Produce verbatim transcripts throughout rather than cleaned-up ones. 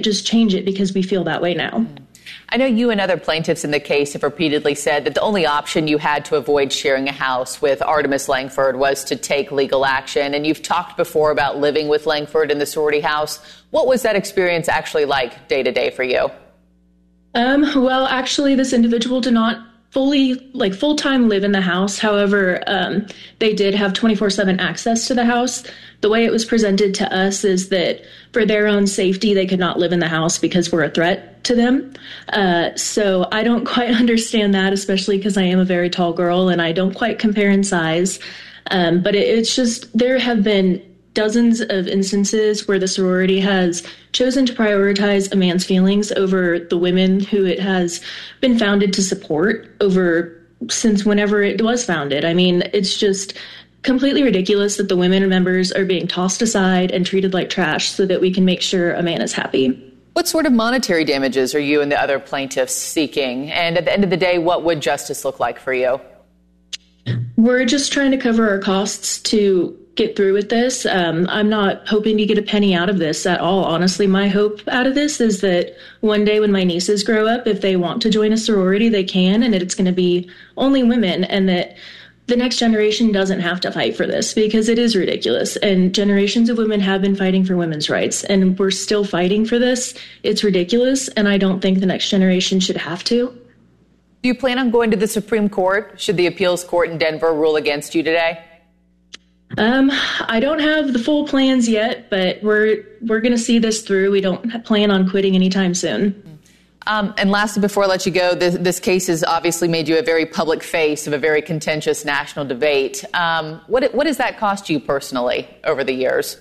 can't just change it because we feel that way now. I know you and other plaintiffs in the case have repeatedly said that the only option you had to avoid sharing a house with Artemis Langford was to take legal action. And you've talked before about living with Langford in the sorority house. What was that experience actually like day to day for you? Um, well, actually, this individual did not fully, like full-time live in the house. However, um, they did have twenty-four seven access to the house. The way it was presented to us is that for their own safety, they could not live in the house because we're a threat to them. Uh, so I don't quite understand that, especially because I am a very tall girl and I don't quite compare in size. Um, but it, it's just, there have been dozens of instances where the sorority has chosen to prioritize a man's feelings over the women who it has been founded to support over since whenever it was founded. I mean, it's just completely ridiculous that the women members are being tossed aside and treated like trash so that we can make sure a man is happy. What sort of monetary damages are you and the other plaintiffs seeking? And at the end of the day, what would justice look like for you? We're just trying to cover our costs to get through with this. Um, I'm not hoping to get a penny out of this at all. Honestly, my hope out of this is that one day when my nieces grow up, if they want to join a sorority, they can, and that it's going to be only women, and that the next generation doesn't have to fight for this because it is ridiculous. And generations of women have been fighting for women's rights, and we're still fighting for this. It's ridiculous, and I don't think the next generation should have to. Do you plan on going to the Supreme Court? Should the appeals court in Denver rule against you today? Um, I don't have the full plans yet, but we're we're going to see this through. We don't plan on quitting anytime soon. Um, and lastly, before I let you go, this, this case has obviously made you a very public face of a very contentious national debate. Um, what what does that cost you personally over the years?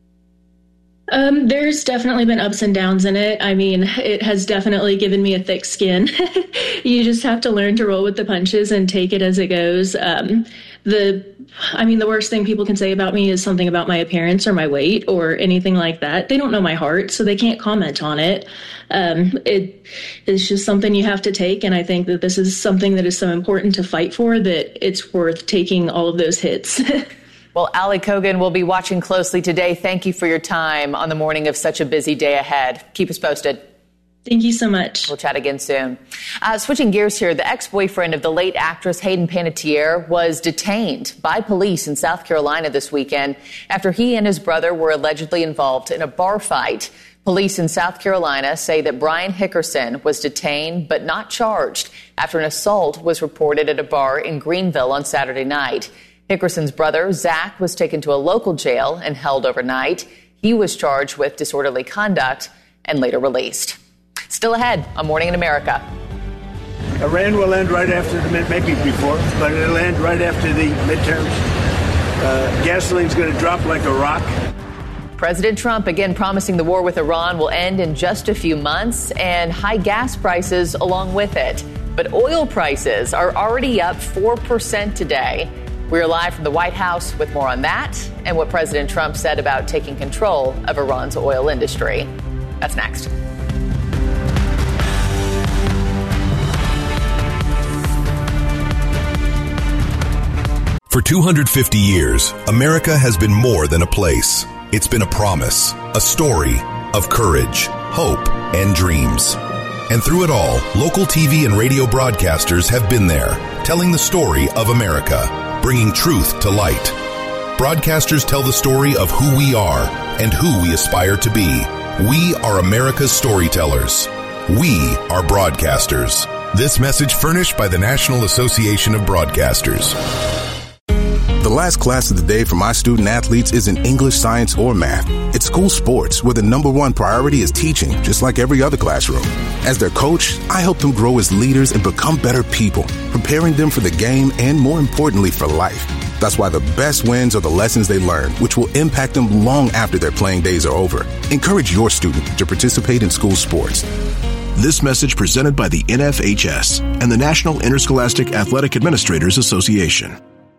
Um, there's definitely been ups and downs in it. I mean, it has definitely given me a thick skin. You just have to learn to roll with the punches and take it as it goes. Um, the, I mean, the worst thing people can say about me is something about my appearance or my weight or anything like that. They don't know my heart, so they can't comment on it. Um, it is just something you have to take. And I think that this is something that is so important to fight for that it's worth taking all of those hits. Well, Ali Kogan will be watching closely today. Thank you for your time on the morning of such a busy day ahead. Keep us posted. Thank you so much. We'll chat again soon. Uh, switching gears here, the ex-boyfriend of the late actress Hayden Panettiere was detained by police in South Carolina this weekend after he and his brother were allegedly involved in a bar fight. Police in South Carolina say that Brian Hickerson was detained but not charged after an assault was reported at a bar in Greenville on Saturday night. Hickerson's brother, Zach, was taken to a local jail and held overnight. He was charged with disorderly conduct and later released. Still ahead on Morning in America. Iran will end right after the mid, maybe before, but it'll end right after the midterms. Uh, gasoline's going to drop like a rock. President Trump again promising the war with Iran will end in just a few months and high gas prices along with it. But oil prices are already up four percent today. We're live from the White House with more on that and what President Trump said about taking control of Iran's oil industry. That's next. For two hundred fifty years, America has been more than a place. It's been a promise, a story of courage, hope, and dreams. And through it all, local T V and radio broadcasters have been there, telling the story of America, bringing truth to light. Broadcasters tell the story of who we are and who we aspire to be. We are America's storytellers. We are broadcasters. This message furnished by the National Association of Broadcasters. The last class of the day for my student athletes isn't English, science, or math. It's school sports, where the number one priority is teaching, just like every other classroom. As their coach, I help them grow as leaders and become better people, preparing them for the game and, more importantly, for life. That's why the best wins are the lessons they learn, which will impact them long after their playing days are over. Encourage your student to participate in school sports. This message presented by the N F H S and the National Interscholastic Athletic Administrators Association.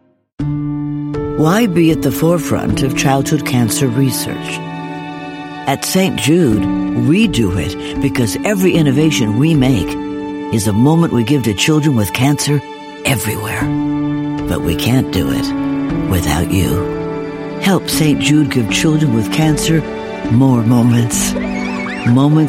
Why be at the forefront of childhood cancer research? At Saint Jude, we do it because every innovation we make is a moment we give to children with cancer everywhere. But we can't do it without you. Help Saint Jude give children with cancer more moments. Moments